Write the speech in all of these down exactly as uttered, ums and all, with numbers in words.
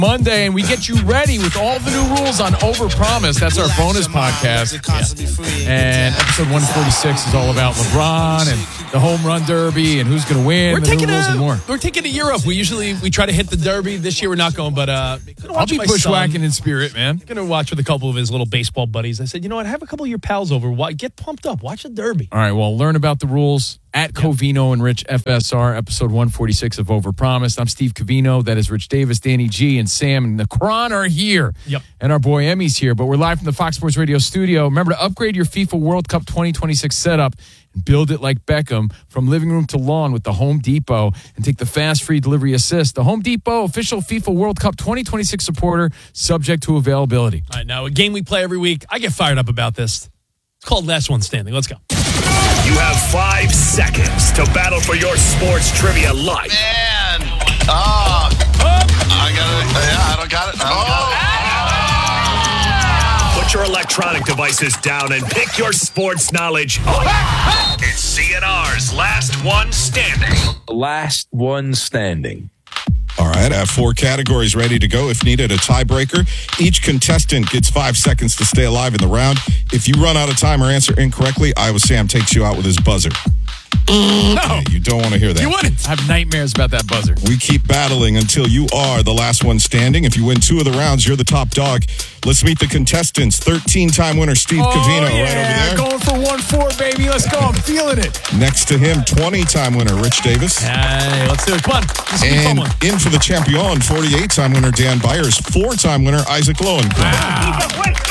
Monday, and we get you ready with all the new rules on Overpromise. That's our bonus podcast. Yeah. And episode one forty-six is all about LeBron and the home run derby and who's going to win. We're the taking new rules a and more. we're taking a year off. We usually we try to hit the derby. This year we're not going, but uh, I'll be bushwhacking in spirit, man. Gonna watch with a couple of his little baseball buddies. I said, you know what? Have a couple of your pals over. Why- Get pumped up. Watch the derby. All right, well, learn about the rules at Covino and Rich F S R, episode one forty-six of Overpromised. I'm Steve Covino. That is Rich Davis, Danny G, and Sam and Nakran are here. Yep. And our boy Emmy's here. But we're live from the Fox Sports Radio studio. Remember to upgrade your FIFA World Cup twenty twenty-six setup and build it like Beckham from living room to lawn with the Home Depot and take the fast free delivery assist. The Home Depot, official FIFA World Cup twenty twenty-six supporter, subject to availability. All right, now a game we play every week. I get fired up about this. It's called Last One Standing. Let's go. You have five seconds to battle for your sports trivia life. Man. Oh. I got it. Yeah, I don't got it. I don't got it. Put your electronic devices down and pick your sports knowledge up. It's C N R's Last One Standing. Last one standing. All right, I have four categories ready to go. If needed, a tiebreaker. Each contestant gets five seconds to stay alive in the round. If you run out of time or answer incorrectly, Iowa Sam takes you out with his buzzer. No. Okay, you don't want to hear that. You wouldn't. I have nightmares about that buzzer. We keep battling until you are the last one standing. If you win two of the rounds, you're the top dog. Let's meet the contestants. thirteen-time winner Steve Oh, Covino yeah. right over there. Going for one four, baby. Let's go. I'm feeling it. Next to him, twenty-time winner Rich Davis. Hey, let's do it. Come on. This is a fun And one. in for the champion, forty-eight-time winner Dan Byers, four-time winner Isaac Lowenkron. Hey,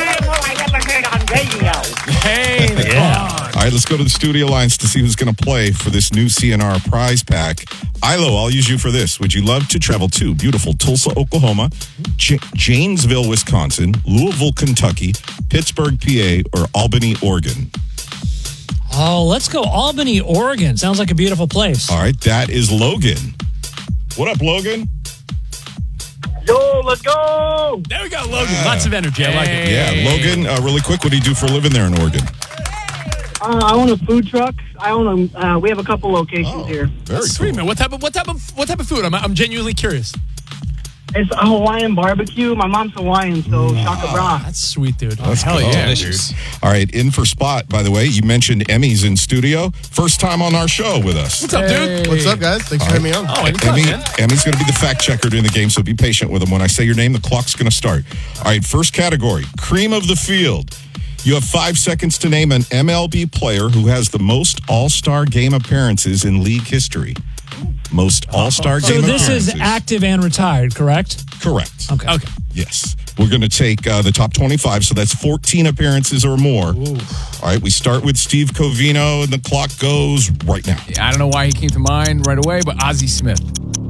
Yeah. All right, let's go to the studio lines to see who's going to play for this new C N R prize pack. Ilo, I'll use you for this. Would you love to travel to beautiful Tulsa, Oklahoma, J- Janesville, Wisconsin, Louisville, Kentucky, Pittsburgh, P A, or Albany, Oregon? Oh, let's go Albany, Oregon. Sounds like a beautiful place. All right, that is Logan. What up, Logan? Yo, let's go! There we go, Logan. Lots of energy. I like it. Yeah, Logan, uh, really quick, what do you do for a living there in Oregon? Uh, I own a food truck. I own a. Uh, we have a couple locations Oh, here. Very That's sweet, cool. man. What type of what type of what type of food? I'm I'm genuinely curious. It's a Hawaiian barbecue. My mom's Hawaiian, so shaka bra. That's sweet, dude. That's hell cool. yeah, Delicious. All right, in for Spot, by the way. You mentioned Emmy's in studio. First time on our show with us. What's up, dude? What's up, guys? Thanks for having me on. Oh, anytime, Emmy, man. Emmy's going to be the fact checker during the game, so be patient with him. When I say your name, the clock's going to start. All right, first category, cream of the field. You have five seconds to name an M L B player who has the most All-Star game appearances in league history. Most All-Star So game this appearances. is active and retired, correct? Correct. Okay. Okay. Yes. We're going to take uh, the top twenty-five, so that's fourteen appearances or more. All right, we start with Steve Covino, and the clock goes right now. I don't know why he came to mind right away, but Ozzie Smith.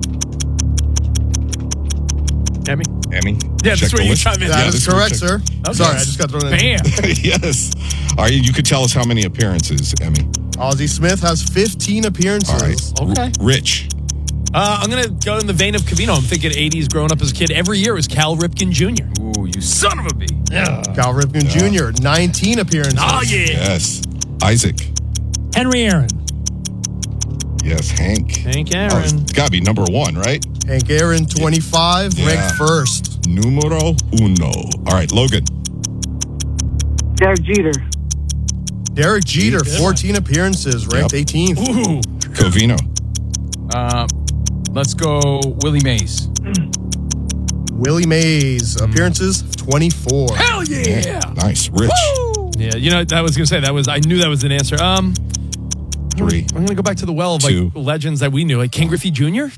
Emmy? Emmy? Yeah, check that's the where you list. chime in. That Yeah, is this one correct, check- sir. Sorry, I just got thrown in. Bam. Yes. All right, you could tell us how many appearances, Emmy. Ozzie Smith has fifteen appearances. All right. Okay. R- Rich. Uh, I'm gonna go in the vein of Covino. I'm thinking eighties growing up as a kid. Every year was Cal Ripken Junior Ooh, you son of a bee. Cal Ripken Junior, nineteen appearances. Oh yeah. Yes. Isaac. Henry Aaron. Yes. Hank. Hank Oh, Aaron. it's got to be number one, right? Hank Aaron, twenty-five, Yeah. ranked first. Numero uno. All right, Logan. Derek Jeter. Derek Jeter, fourteen appearances, ranked Yep. eighteenth. Ooh. Covino. Uh, let's go Willie Mays. Willie Mays, appearances, twenty-four. Hell yeah. Nice. Rich. Yeah, you know, I was gonna say that was. I knew that was an answer. Um, Three. I'm gonna go back to the well of like Two. legends that we knew, like Ken Griffey Junior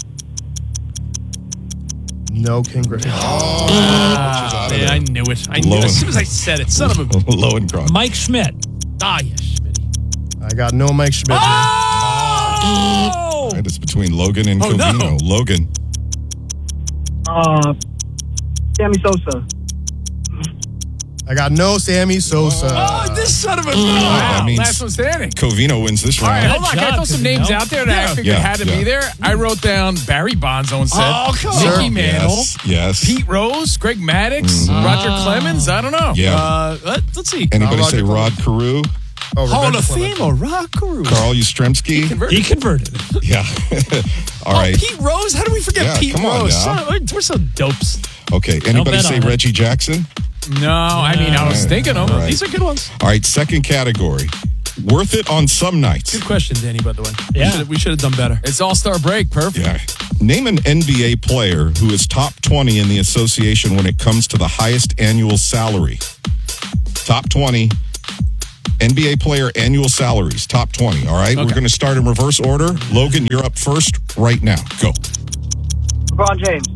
No King Griffey. Ah, man, I knew it. I knew Low it. As and- soon as I said it. Son of a. Lowenkron. Mike Schmidt. Ah, yeah, Schmitty. I got no Mike Schmidt. Oh! All right, it's between Logan and Oh, Covino. no. Logan. Uh, Sammy Sosa. I got no Sammy Sosa. Oh, this son of a. Wow, that means- last one standing. Covino wins this All right, round. hold on. Can I job, throw some Covino. names out there that I Yeah. figured Yeah, had to yeah. be there? I wrote down Barry Bonds and said, Oh, come on. Mickey Sure. Mantle, Yes. Yes. Pete Rose, Greg Maddox, Roger Clemens. I don't know. Yeah. Uh, let, let's see. Anybody Roger say Rod Clemens. Carew? Oh, Hall Rebecca of Clemente. Fame, Rockaroo. Carl Yastrzemski. He converted. Yeah. All Oh, right. Pete Rose? How do we forget Yeah, Pete come on Rose? now. Son, we're so dopes. Okay. Anybody bet say on it. Reggie Jackson? No, I mean, I was Yeah. thinking of All him. right. These are good ones. All right. Second category. Worth it on some nights. Good question, Danny, by the way. Yeah. We should- We should have done better. It's All-Star break. Perfect. Yeah. Name an N B A player who is top twenty in the association when it comes to the highest annual salary. Top twenty N B A player annual salaries. Top twenty. All right. We're going to start in reverse order. Logan, you're up first right now. Go. LeBron James.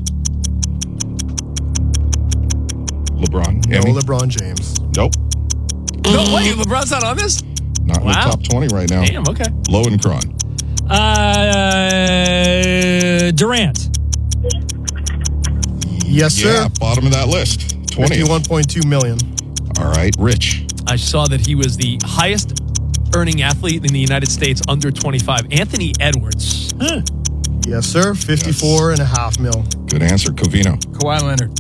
LeBron. No, Emmy? LeBron James. Nope. No, wait, LeBron's not on this? Not in the Wow. top twenty right now. Damn, okay. Lowenkron. Uh, Durant. Yes, Yeah, sir. bottom of that list. twentieth. fifty-one point two million. All right. Rich. I saw that he was the highest earning athlete in the United States under twenty-five. Anthony Edwards. Yes, sir. fifty-four and a half mil. Good answer. Covino. Kawhi Leonard.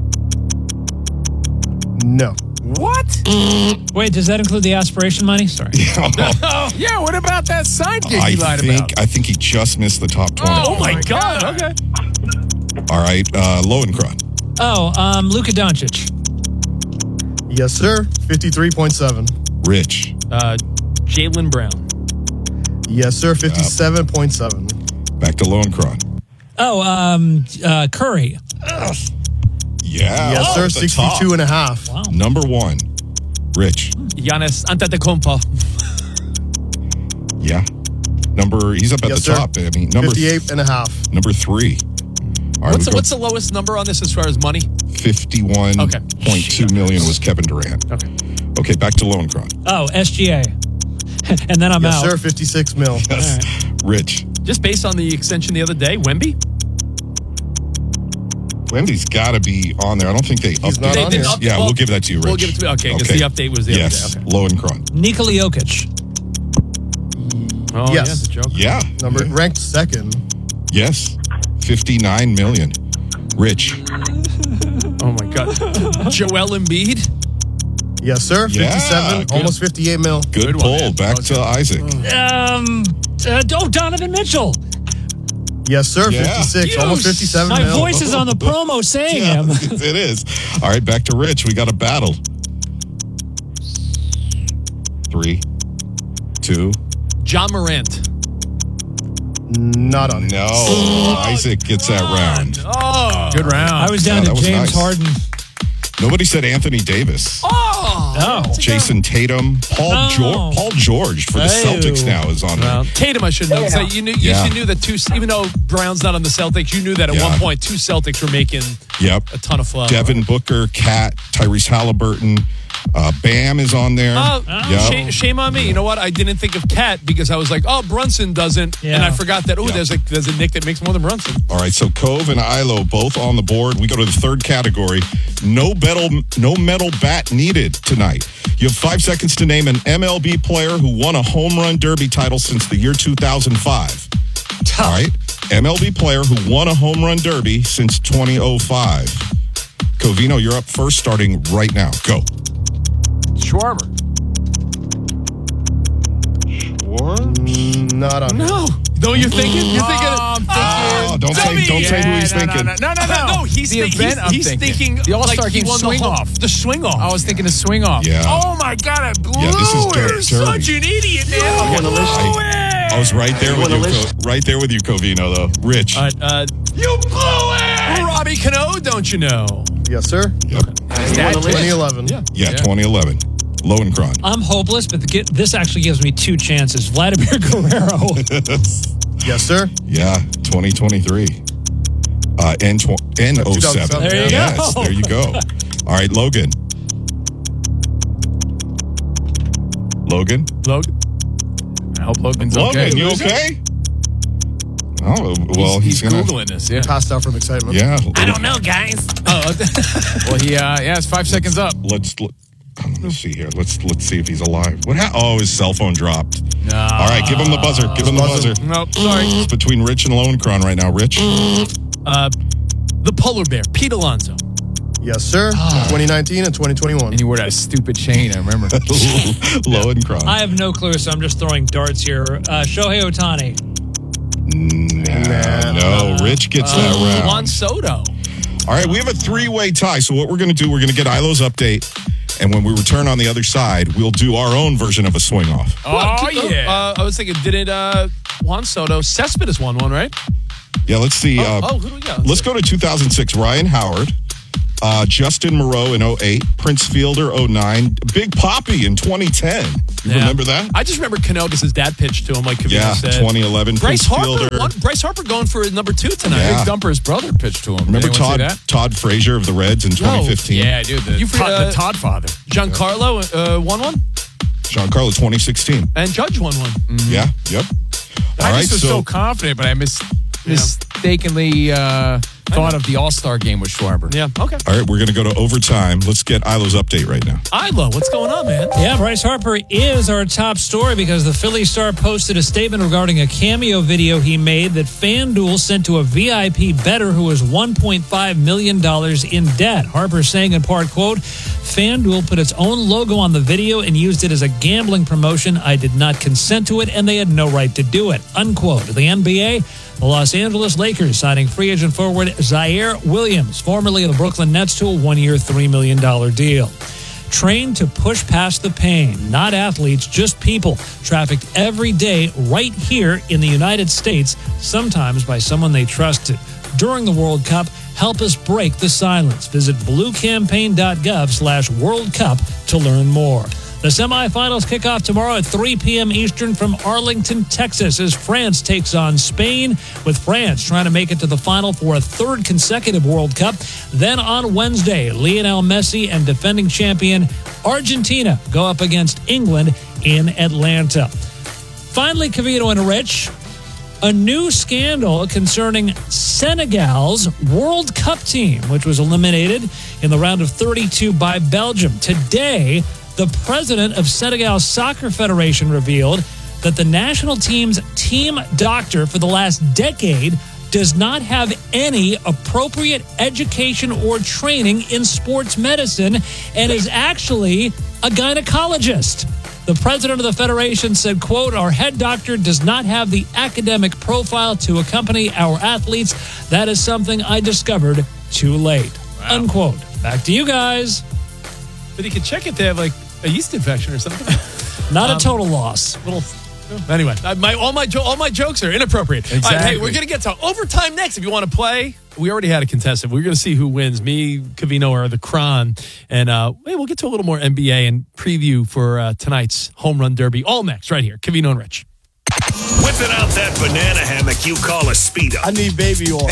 No. What? Wait, does that include the aspiration money? Sorry. Yeah, what about that side gig I you lied think about? I think he just missed the top twenty. Oh, my my God. God. Okay. All right. Uh, Lowenkron. Oh, um, Luka Doncic. Yes, sir. fifty-three point seven. Rich. Uh, Jaylen Brown. Yes, sir. fifty-seven point seven. Back to Lowenkron. Oh, um, uh, Curry. Yeah. Yes, off sir. the sixty-two top. and a half. Wow. Number one. Rich. Giannis Antetokounmpo. Yeah. Number. He's up at Yes, the sir. top. I mean, number fifty-eight and a half. number three. All right, What's we the, go what's the lowest number on this as far as money? fifty-one Okay. point two million was Kevin Durant. Okay. Okay, back to Lowenkron. Oh, S G A. And then I'm Yes, out. sir. fifty-six mil. Yes. Rich. Just based on the extension the other day, Wemby? Wendy's got to be on there. I don't think they updated. not They on didn't here. up- Yeah, well, we'll give that to you, Rich. We'll give it to me. Okay, because the update was the yes. other day. Okay. Lowenkron. Nikola Jokic. Oh, Yes. yeah, the joke. Yeah. Number ranked second. Yes. fifty-nine million. Rich. Oh, my God. Joel Embiid? Yes, sir. Yeah, fifty-seven. good. Almost fifty-eight mil. Good, Good one, pull. man. Back to Isaac. Um, uh, oh, Donovan Mitchell. Yes, sir. Yeah. fifty-six. You- Almost fifty-seven My mil. voice is on the promo saying Yeah, him. it is. All right, back to Rich. We got a battle. Three, two, John Morant. Not on it. no. Isaac gets that round. Oh. Good round. I was down Yeah, to that was James nice. Harden. Nobody said Anthony Davis. Oh. Jason Tatum. Paul Oh. George. Paul George for the Oh. Celtics now is on Well, there. Tatum, I should know. So you knew, you Yeah. should knew that two, even though Brown's not on the Celtics, you knew that at Yeah. one point two Celtics were making Yep. a ton of flow. Devin Booker, Cat, Tyrese Halliburton. Uh, Bam is on there. Oh, Yep. shame, shame on me. You know what? I didn't think of Cat because I was like, oh, Brunson doesn't. Yeah. And I forgot that, oh, Yeah. there's, a, there's a Nick that makes more than Brunson. All right, so Cove and Ilo both on the board. We go to the third category. No metal, no metal bat needed tonight. You have five seconds to name an M L B player who won a home run derby title since the year two thousand five. All right, M L B player who won a home run derby since twenty oh five. Covino, you're up first, starting right now. Go. Schwarber. Mm, Not on it. No. No, you're thinking? You're thinking. Oh, I'm Oh, don't say, don't say who he's no, thinking. No, no, no, no. No, he's, the thi- event he's, I'm he's thinking. thinking. The All-Star like he Game won swing the whole, off. The swing off. I was thinking a swing off. Yeah. Oh my God, I blew Yeah, this is it. dirt. You're such an idiot, man. I was right there with you, Co- right there with you, Covino. Though, Rich. All right, uh, you blew it. Robbie Cano, don't you know? Yes, sir. Yep. twenty eleven. Yeah. Yeah, twenty eleven. Lowenkron. I'm hopeless, but the, this actually gives me two chances. Vladimir Guerrero. Yes, sir. Yeah, twenty twenty-three. Uh, N tw- N oh seven. There you yes, go. there you go. All right, Logan. Logan? Logan. I hope Logan's Logan, okay. you okay? Oh, well, he's, he's gonna. Googling this, yeah. Passed out from excitement. Yeah. I don't know, guys. Oh, Well, he, uh, yeah, it's five seconds up. Let's let, let me see here. Let's let's see if he's alive. What? Ha- oh, his cell phone dropped. No. All right, give him the buzzer. Give him the Buzzer. buzzer. no, sorry. It's between Rich and Lowenkron right now. Rich. Uh, the polar bear, Pete Alonso. Yes, sir. twenty nineteen and twenty twenty-one. And you wore that stupid chain, I remember. Low and Cron. I have no clue, so I'm just throwing darts here. Uh, Shohei Ohtani. Nah, no, Rich gets that round. Juan Soto. All right, we have a three-way tie. So what we're going to do, we're going to get Ilo's update. And when we return on the other side, we'll do our own version of a swing-off. Oh, yeah. Uh, I was thinking, did it, uh, Juan Soto, Cespedes won one, right? Yeah, let's see. Oh, uh, oh who do we got? Let's go to two thousand six. Ryan Howard, uh, Justin Moreau in oh eight, Prince Fielder oh nine, Big Poppy in twenty ten. You Yeah. remember that? I just remember Canogas' dad pitched to him, like Kavita Yeah, said. twenty eleven. Bryce Prince Harper, Fielder. won, Bryce Harper going for number two tonight. Yeah. Big Dumper's brother pitched to him. Remember Did anyone Todd see that? Todd Frazier of the Reds in twenty fifteen? Yeah, dude. The, You Todd, forget, uh, the Todd father. Giancarlo uh, won one, Giancarlo twenty sixteen. and Judge won one. Yeah, yep. All I right, just was so, so confident, but I mis- mistakenly uh, thought of the All-Star game with Schwarber. Yeah, okay. all right, we're going to go to overtime. Let's get Ilo's update right now. Ilo, what's going on, man? Yeah, Bryce Harper is our top story because the Philly Star posted a statement regarding a cameo video he made that FanDuel sent to a V I P bettor who was one point five million dollars in debt. Harper saying in part, quote, FanDuel put its own logo on the video and used it as a gambling promotion. I did not consent to it, and they had no right to do it, unquote. The N B A, the Los Angeles Lakers signing free agent forward Zaire Williams, formerly of the Brooklyn Nets, to a one-year, three million dollars deal. Trained to push past the pain, not athletes, just people, trafficked every day right here in the United States, sometimes by someone they trusted. During the World Cup, help us break the silence. Visit bluecampaign.gov slash World Cup to learn more. The semifinals kick off tomorrow at three p.m. Eastern from Arlington, Texas, as France takes on Spain, with France trying to make it to the final for a third consecutive World Cup. Then on Wednesday, Lionel Messi and defending champion Argentina go up against England in Atlanta. Finally, Cavito and Rich, a new scandal concerning Senegal's World Cup team, which was eliminated in the round of thirty-two by Belgium. Today, the president of Senegal's Soccer Federation revealed that the national team's team doctor for the last decade does not have any appropriate education or training in sports medicine and is actually a gynecologist. The president of the federation said, quote, our head doctor does not have the academic profile to accompany our athletes. That is something I discovered too late, wow. Unquote. Back to you guys. But he could check if they have like a yeast infection or something. Not um, a total loss. Little. Anyway, my all my jo- all my jokes are inappropriate. Exactly. All right, hey, we're gonna get to overtime next. If you want to play, we already had a contestant. We're gonna see who wins. Me, Cavino, or the Cron, and uh, hey, we'll get to a little more N B A and preview for uh, tonight's home run derby. All next, right here, Cavino and Rich. Whipping out that banana hammock you call a Speedo. I need baby oil.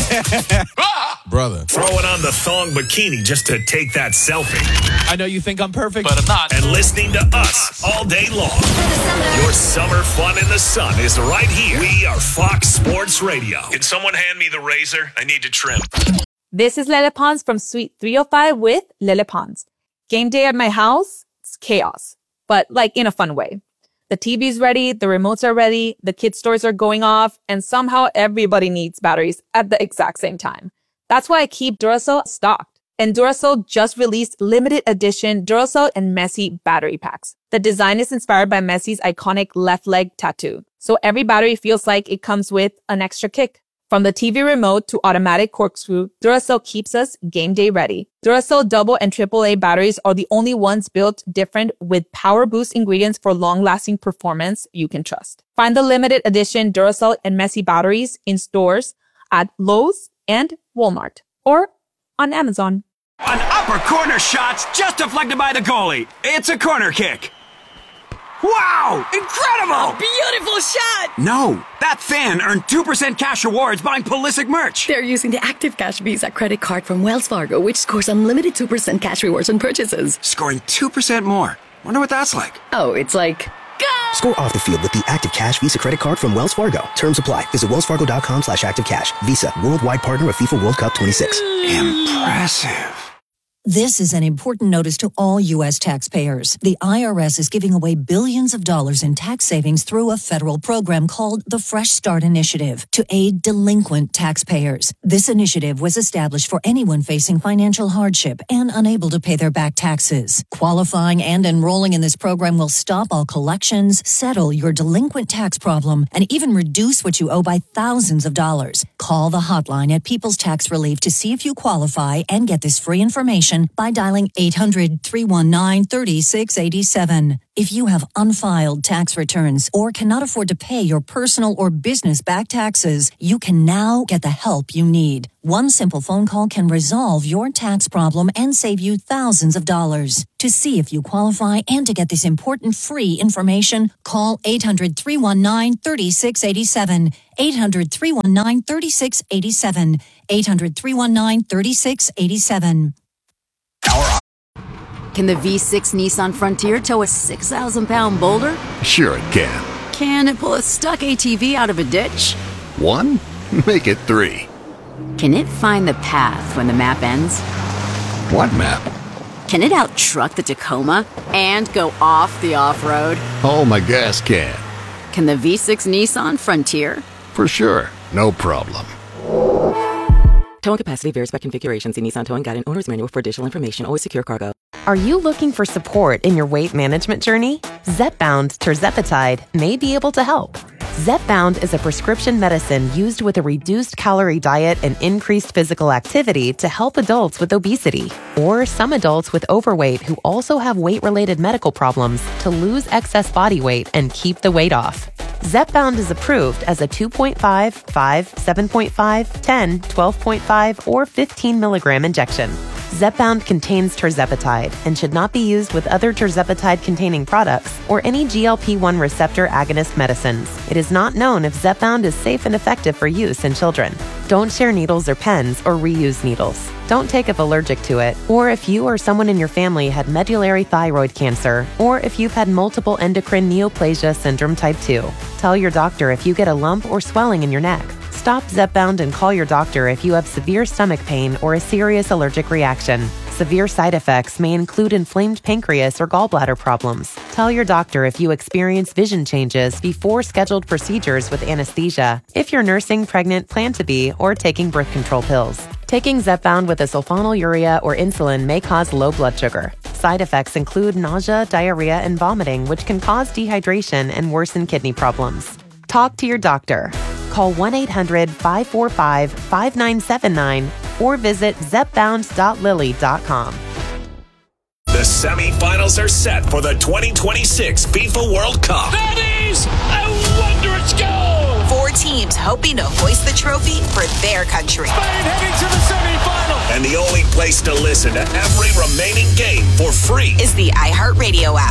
Brother. Throwing on the thong bikini just to take that selfie. I know you think I'm perfect, but I'm not. And listening to us all day long. Your summer fun in the sun is right here. We are Fox Sports Radio. Can someone hand me the razor? I need to trim. This is Lele Pons from Suite three oh five with Lele Pons. Game day at my house, it's chaos, but like in a fun way. The T V's ready, the remotes are ready, the kids' toys are going off, and somehow everybody needs batteries at the exact same time. That's why I keep Duracell stocked. And Duracell just released limited edition Duracell and Messi battery packs. The design is inspired by Messi's iconic left leg tattoo. So every battery feels like it comes with an extra kick. From the T V remote to automatic corkscrew, Duracell keeps us game day ready. Duracell double and triple A batteries are the only ones built different with power boost ingredients for long-lasting performance you can trust. Find the limited edition Duracell and Messi batteries in stores at Lowe's and Walmart or on Amazon. An upper corner shot's just deflected by the goalie. It's a corner kick. Wow! Incredible! A beautiful shot! No, that fan earned two percent cash rewards buying Pulisic merch. They're using the Active Cash Visa credit card from Wells Fargo, which scores unlimited two percent cash rewards on purchases. Scoring two percent more. Wonder what that's like. Oh, it's like... Go! Score off the field with the Active Cash Visa credit card from Wells Fargo. Terms apply. Visit wellsfargo.com slash active cash. Visa, worldwide partner of FIFA World Cup twenty-six. Impressive. This is an important notice to all U S taxpayers. The I R S is giving away billions of dollars in tax savings through a federal program called the Fresh Start Initiative to aid delinquent taxpayers. This initiative was established for anyone facing financial hardship and unable to pay their back taxes. Qualifying and enrolling in this program will stop all collections, settle your delinquent tax problem, and even reduce what you owe by thousands of dollars. Call the hotline at People's Tax Relief to see if you qualify and get this free information by dialing eight hundred, three one nine, three six eight seven. If you have unfiled tax returns or cannot afford to pay your personal or business back taxes, you can now get the help you need. One simple phone call can resolve your tax problem and save you thousands of dollars. To see if you qualify and to get this important free information, call eight hundred, three one nine, three six eight seven. eight hundred, three one nine, three six eight seven. eight hundred, three one nine, three six eight seven. Can the V six Nissan Frontier tow a six thousand pound boulder? Sure it can. Can it pull a stuck A T V out of a ditch? One? Make it three. Can it find the path when the map ends? What map? Can it out-truck the Tacoma and go off the off-road? Oh, my gas can. Can the V six Nissan Frontier? For sure. No problem. Towing capacity varies by configuration. See Nissan Towing Guide and Owner's Manual for additional information. Always secure cargo. Are you looking for support in your weight management journey? Zepbound Tirzepatide may be able to help. Zepbound is a prescription medicine used with a reduced calorie diet and increased physical activity to help adults with obesity or some adults with overweight who also have weight-related medical problems to lose excess body weight and keep the weight off. Zepbound is approved as a two point five, five, seven point five, ten, twelve point five, or fifteen milligram injection. Zepbound contains tirzepatide and should not be used with other tirzepatide-containing products or any G L P one receptor agonist medicines. It is not known if Zepbound is safe and effective for use in children. Don't share needles or pens or reuse needles. Don't take if allergic to it, or if you or someone in your family had medullary thyroid cancer, or if you've had multiple endocrine neoplasia syndrome type two. Tell your doctor if you get a lump or swelling in your neck. Stop Zepbound and call your doctor if you have severe stomach pain or a serious allergic reaction. Severe side effects may include inflamed pancreas or gallbladder problems. Tell your doctor if you experience vision changes before scheduled procedures with anesthesia, if you're nursing, pregnant, plan to be, or taking birth control pills. Taking Zepbound with a sulfonylurea or insulin may cause low blood sugar. Side effects include nausea, diarrhea, and vomiting, which can cause dehydration and worsen kidney problems. Talk to your doctor. Call one eight hundred, five four five, five nine seven nine or visit zepbound dot lilly dot com. The semifinals are set for the twenty twenty-six FIFA World Cup. That is a wondrous goal! Four teams hoping to hoist the trophy for their country. Spain heading to the semifinal. And the only place to listen to every remaining game for free is the iHeartRadio app.